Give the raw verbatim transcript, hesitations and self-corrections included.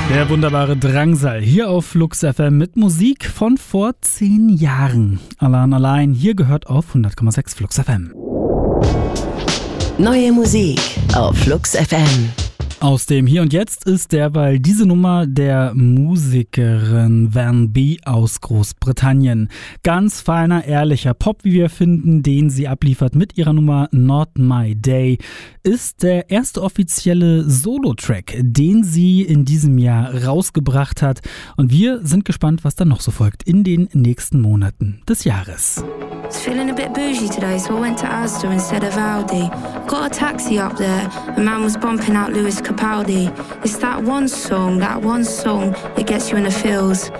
Der wunderbare Drangsal hier auf Flux F M mit Musik von vor zehn Jahren. Alan allein, hier gehört auf hundert Komma sechs Flux F M. Neue Musik auf Flux F M. Aus dem Hier und Jetzt ist derweil diese Nummer der Musikerin Van B aus Großbritannien. Ganz feiner, ehrlicher Pop, wie wir finden, den sie abliefert mit ihrer Nummer Not My Day, ist der erste offizielle Solo-Track, den sie in diesem Jahr rausgebracht hat. Und wir sind gespannt, was dann noch so folgt in den nächsten Monaten des Jahres. I was feeling a bit bougie today, so I went to Asda instead of Aldi. Got a taxi up there, a man was bumping out Lewis Capaldi. It's that one song, that one song that gets you in the feels.